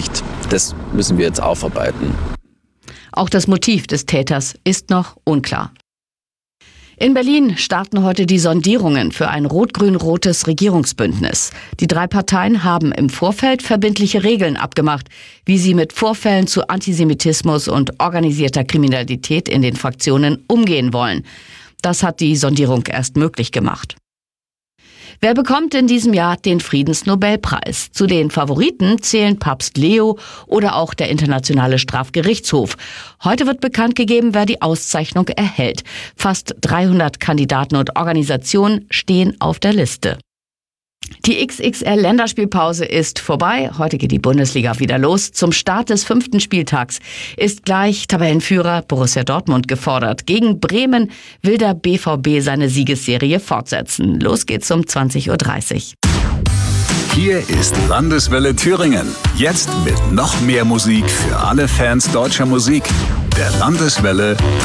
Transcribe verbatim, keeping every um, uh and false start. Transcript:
nicht. Das müssen wir jetzt aufarbeiten. Auch das Motiv des Täters ist noch unklar. In Berlin starten heute die Sondierungen für ein rot-grün-rotes Regierungsbündnis. Die drei Parteien haben im Vorfeld verbindliche Regeln abgemacht, wie sie mit Vorfällen zu Antisemitismus und organisierter Kriminalität in den Fraktionen umgehen wollen. Das hat die Sondierung erst möglich gemacht. Wer bekommt in diesem Jahr den Friedensnobelpreis? Zu den Favoriten zählen Papst Leo oder auch der Internationale Strafgerichtshof. Heute wird bekannt gegeben, wer die Auszeichnung erhält. Fast dreihundert Kandidaten und Organisationen stehen auf der Liste. Die X X L-Länderspielpause ist vorbei. Heute geht die Bundesliga wieder los. Zum Start des fünften Spieltags ist gleich Tabellenführer Borussia Dortmund gefordert. Gegen Bremen will der B V B seine Siegesserie fortsetzen. Los geht's um zwanzig Uhr dreißig. Hier ist Landeswelle Thüringen. Jetzt mit noch mehr Musik für alle Fans deutscher Musik. Der Landeswelle